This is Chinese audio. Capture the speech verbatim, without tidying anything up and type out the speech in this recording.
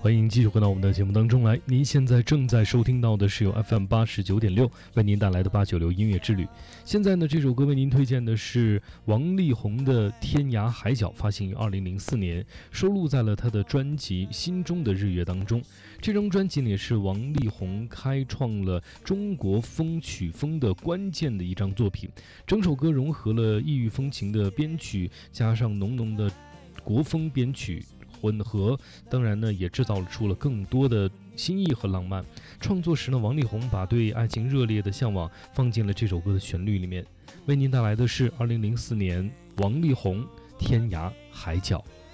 欢迎继续回到我们的节目当中来。您现在正在收听到的是由 F M 八十九点六为您带来的八九六音乐之旅。现在呢，这首歌为您推荐的是王力宏的《天涯海角》，发行于二零零四年，收录在了他的专辑《心中的日月》当中。这张专辑呢，也是王力宏开创了中国风曲风的关键的一张作品。整首歌融合了异域风情的编曲，加上浓浓的国风编曲混合，当然呢也制造出了更多的新意和浪漫。创作时呢，王力宏把对爱情热烈的向往放进了这首歌的旋律里面。为您带来的是二零零四年王力宏《天涯海角》。